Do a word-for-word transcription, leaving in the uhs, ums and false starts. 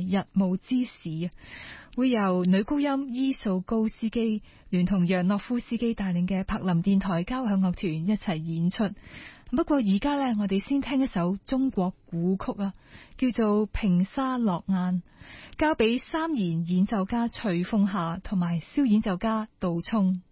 日暮之時，會由女高音伊素高斯基聯同楊諾夫斯基帶領嘅柏林電台交響樂團一齊演出。不過而家呢，我哋先聽一首中國古曲啊，叫做《平沙落雁》，交俾三弦演奏家徐鳳霞同埋簫演奏家杜聰。